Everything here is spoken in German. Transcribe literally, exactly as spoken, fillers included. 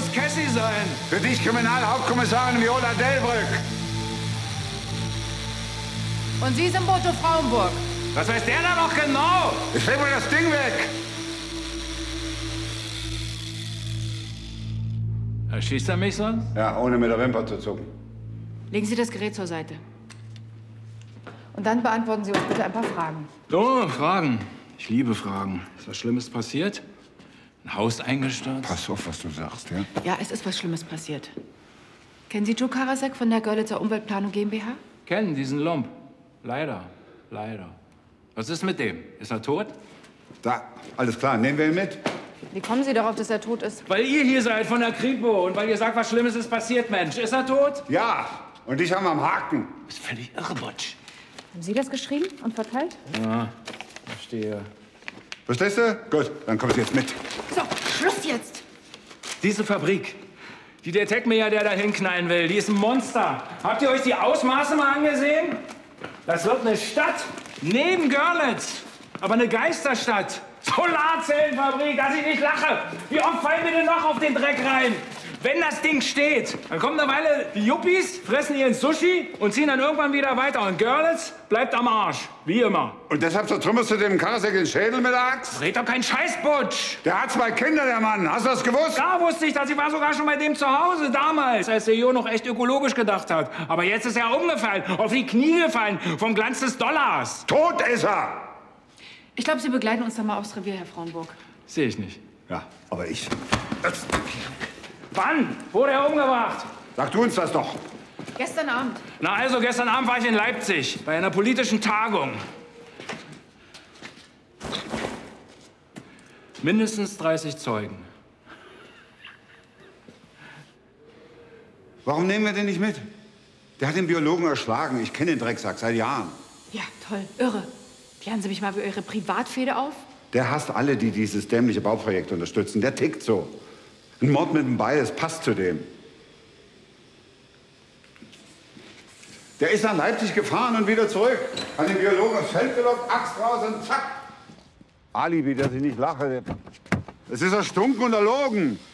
muss Cassie sein. Für dich Kriminalhauptkommissarin Viola Delbrück. Und Sie sind Boto Frauenburg. Was weiß der da noch genau? Ich leg mir das Ding weg. Erschießt er mich sonst? Ja, ohne mit der Wimper zu zucken. Legen Sie das Gerät zur Seite. Und dann beantworten Sie uns bitte ein paar Fragen. Oh, Fragen. Ich liebe Fragen. Ist was Schlimmes passiert? Ein Haus eingestürzt? Pass auf, was du sagst, ja? Ja, es ist was Schlimmes passiert. Kennen Sie Joe Karasek von der Görlitzer Umweltplanung GmbH? Kennen diesen Lump. Leider. Leider. Was ist mit dem? Ist er tot? Da, alles klar. Nehmen wir ihn mit. Wie kommen Sie darauf, dass er tot ist? Weil ihr hier seid von der Kripo und weil ihr sagt, was Schlimmes ist passiert, Mensch. Ist er tot? Ja, und dich haben wir am Haken. Du bist völlig irre, Butch. Haben Sie das geschrieben und verteilt? Ja, verstehe. Verstehst du? Gut, dann kommst du jetzt mit. So, Schluss jetzt! Diese Fabrik, die der Tech-Mayor, der da hinknallen will, die ist ein Monster. Habt ihr euch die Ausmaße mal angesehen? Das wird eine Stadt neben Görlitz. Aber eine Geisterstadt. Solarzellenfabrik, dass ich nicht lache. Wie oft fallen wir denn noch auf den Dreck rein? Wenn das Ding steht, dann kommen eine Weile die Yuppies, fressen ihren Sushi und ziehen dann irgendwann wieder weiter. Und Görlitz bleibt am Arsch, wie immer. Und deshalb zertrümmerst du dem Karasek den Schädel mit der Axt? Red doch kein Scheiß, Butch. Der hat zwei Kinder, der Mann. Hast du das gewusst? Da wusste ich das. Ich war sogar schon bei dem zu Hause damals, als der Jo noch echt ökologisch gedacht hat. Aber jetzt ist er umgefallen, auf die Knie gefallen, vom Glanz des Dollars. Tot ist er! Ich glaube, Sie begleiten uns dann mal aufs Revier, Herr Frauenburg. Sehe ich nicht. Ja, aber ich. Das, Wann wurde er umgebracht? sag du uns das doch. Gestern Abend. Na also, gestern Abend war ich in Leipzig bei einer politischen Tagung. Mindestens dreißig Zeugen. Warum nehmen wir den nicht mit? Der hat den Biologen erschlagen. Ich kenne den Drecksack seit Jahren. Ja, toll, irre. Klären Sie mich mal über Ihre Privatfehde auf? Der hasst alle, die dieses dämliche Bauprojekt unterstützen. Der tickt so. Ein Mord mit dem Beil, das passt zu dem. Der ist nach Leipzig gefahren und wieder zurück. Hat den Biologen aufs Feld gelockt, Axt raus und zack. Alibi, dass ich nicht lache. Es ist erstunken und erlogen.